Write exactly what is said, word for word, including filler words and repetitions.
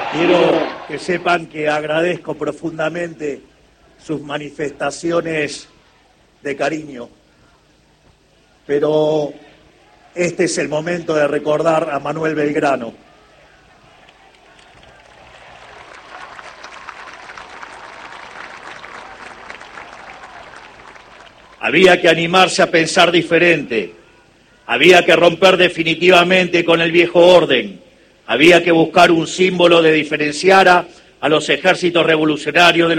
Quiero que sepan que agradezco profundamente sus manifestaciones de cariño, pero este es el momento de recordar a Manuel Belgrano. Había que animarse a pensar diferente, había que romper definitivamente con el viejo orden, había que buscar un símbolo que diferenciara a los ejércitos revolucionarios de los